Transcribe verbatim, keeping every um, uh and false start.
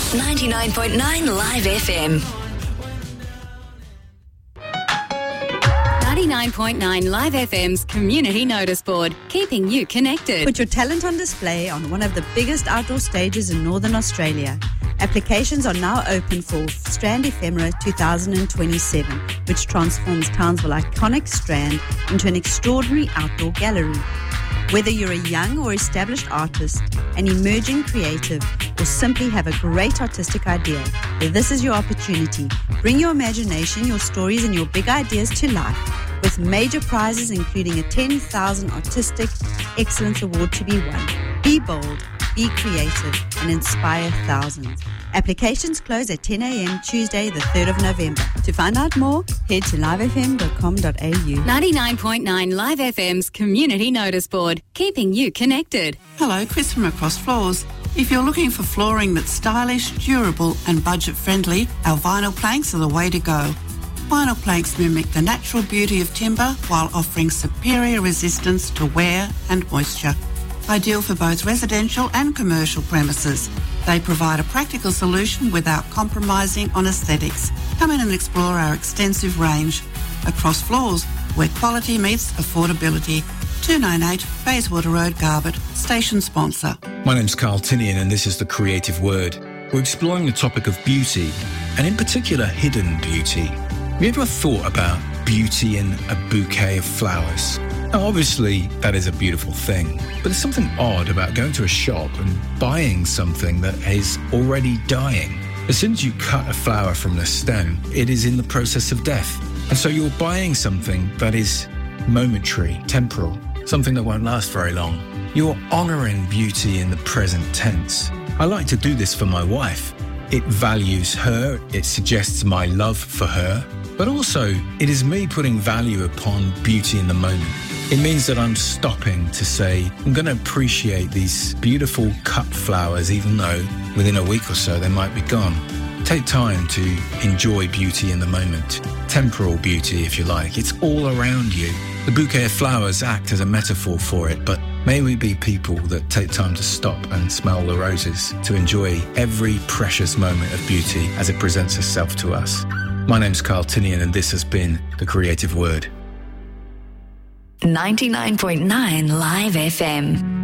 ninety-nine point nine Live F M. ninety-nine point nine Live F M's Community Notice Board, keeping you connected. Put your talent on display on one of the biggest outdoor stages in Northern Australia. Applications are now open for Strand Ephemera twenty twenty-seven, which transforms Townsville iconic Strand into an extraordinary outdoor gallery. Whether you're a young or established artist, an emerging creative, or simply have a great artistic idea, this is your opportunity. Bring your imagination, your stories, and your big ideas to life, with major prizes including a ten thousand Artistic Excellence Award to be won. Be bold, be creative, and inspire thousands. Applications close at ten a.m. Tuesday, the third of November. To find out more, head to live f m dot com dot a u. ninety-nine point nine Live F M's Community Notice Board, keeping you connected. Hello, Chris from Across Floors. If you're looking for flooring that's stylish, durable and budget-friendly, our vinyl planks are the way to go. Vinyl planks mimic the natural beauty of timber while offering superior resistance to wear and moisture. Ideal for both residential and commercial premises. They provide a practical solution without compromising on aesthetics. Come in and explore our extensive range. Across Floors, where quality meets affordability. two ninety-eight Bayswater Road, Garbutt, station sponsor. My name's Carl Tinian and this is The Creative Word. We're exploring the topic of beauty, and in particular hidden beauty. Have you ever thought about beauty in a bouquet of flowers? Now, obviously, that is a beautiful thing, but there's something odd about going to a shop and buying something that is already dying. As soon as you cut a flower from the stem, it is in the process of death. And so you're buying something that is momentary, temporal, something that won't last very long. You're honouring beauty in the present tense. I like to do this for my wife. It values her, it suggests my love for her, but also it is me putting value upon beauty in the moment. It means that I'm stopping to say, I'm going to appreciate these beautiful cut flowers, even though within a week or so they might be gone. Take time to enjoy beauty in the moment. Temporal beauty, if you like. It's all around you. The bouquet of flowers act as a metaphor for it, but may we be people that take time to stop and smell the roses, to enjoy every precious moment of beauty as it presents itself to us. My name's Carl Tinian and this has been The Creative Word. ninety-nine point nine Live F M.